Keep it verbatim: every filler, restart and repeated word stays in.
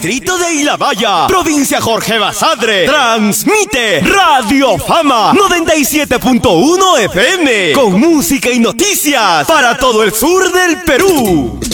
Distrito de Ilabaya, provincia Jorge Basadre, transmite Radio Fama noventa y siete punto uno F M, con música y noticias para todo el sur del Perú.